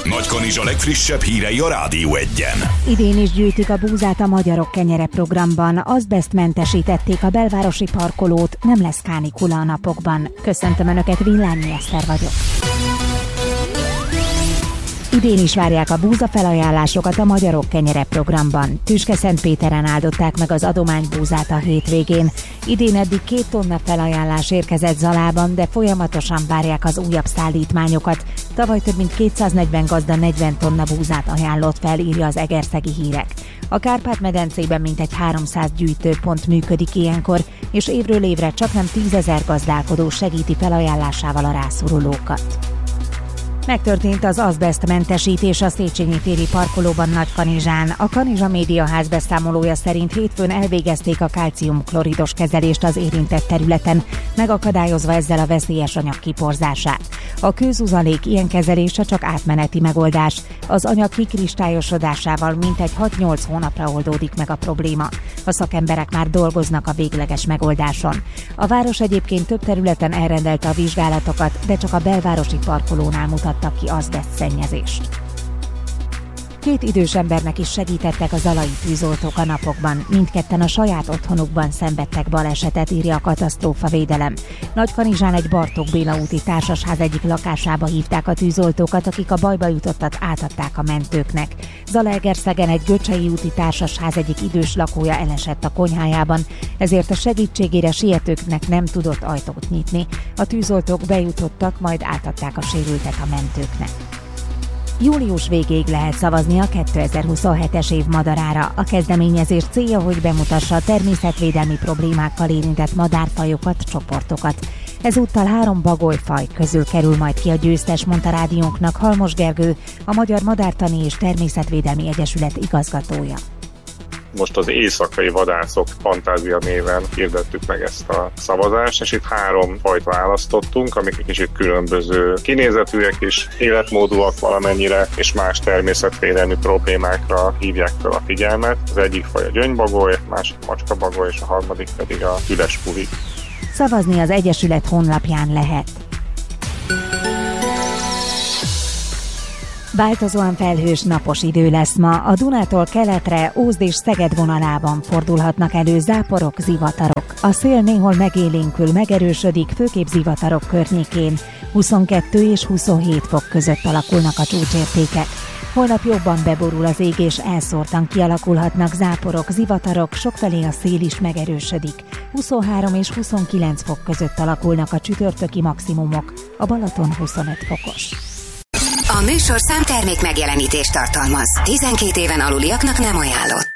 Nagykanizsa legfrissebb hírei a Rádió Egyen. Idén is gyűjtik a búzát a Magyarok Kenyere programban. Azbesztmentesítették a belvárosi parkolót, nem lesz kánikula a napokban. Köszöntöm Önöket, Villányi Eszter vagyok. Idén is várják a búzafelajánlásokat a Magyarok Kenyere programban. Tüskeszentpéteren áldották meg az adománybúzát a hétvégén. Idén eddig 2 tonna felajánlás érkezett Zalában, de folyamatosan várják az újabb szállítmányokat. Tavaly több mint 240 gazda 40 tonna búzát ajánlott fel, írja az Egerszegi Hírek. A Kárpát-medencében mintegy 300 gyűjtőpont működik ilyenkor, és évről évre csaknem 10 000 gazdálkodó segíti felajánlásával a rászorulókat. Megtörtént az azbesztmentesítés a Széchenyi téri parkolóban Nagykanizsán. A Kanizsa Médiaház beszámolója szerint hétfőn elvégezték a kálcium-kloridos kezelést az érintett területen, megakadályozva ezzel a veszélyes anyag kiporzását. A kőzuzalék ilyen kezelése csak átmeneti megoldás. Az anyag kikristályosodásával mintegy 6-8 hónapra oldódik meg a probléma. A szakemberek már dolgoznak a végleges megoldáson. A város egyébként több területen elrendelte a vizsgálatokat, de csak a belvárosi parkolónál mutattak ki azbesztszennyezést. 2 idős embernek is segítettek a zalai tűzoltók a napokban. Mindketten a saját otthonukban szenvedtek balesetet, írja a katasztrófavédelem. Nagykanizsán egy Bartók Béla úti társasház egyik lakásába hívták a tűzoltókat, akik a bajba jutottat átadták a mentőknek. Zalaegerszegen egy Göcsei úti társasház egyik idős lakója elesett a konyhájában, ezért a segítségére sietőknek nem tudott ajtót nyitni. A tűzoltók bejutottak, majd átadták a sérültet a mentőknek. Július végéig lehet szavazni a 2027-es év madarára. A kezdeményezés célja, hogy bemutassa a természetvédelmi problémákkal érintett madárfajokat, csoportokat. Ezúttal 3 bagolyfaj közül kerül majd ki a győztes, mondta rádiónknak Halmos Gergő, a Magyar Madártani és Természetvédelmi Egyesület igazgatója. Most az éjszakai vadászok fantázia néven hirdettük meg ezt a szavazást, és itt 3 fajt választottunk, amik egy kicsit különböző kinézetűek is, életmódúak valamennyire, és más természetvédelmi problémákra hívják fel a figyelmet. Az egyik faj a gyöngybagoly, a másik macskabagoly, és a harmadik pedig a üles puhi. Szavazni az Egyesület honlapján lehet. Változóan felhős, napos idő lesz ma. A Dunától keletre Ózd és Szeged vonalában fordulhatnak elő záporok, zivatarok. A szél néhol megélénkül, megerősödik, főképp zivatarok környékén. 22 és 27 fok között alakulnak a csúcsértékek. Holnap jobban beborul az ég, és elszórtan kialakulhatnak záporok, zivatarok, sokfelé a szél is megerősödik. 23 és 29 fok között alakulnak a csütörtöki maximumok, a Balaton 25 fokos. A műsorszám termék megjelenítést tartalmaz. 12 éven aluliaknak nem ajánlott.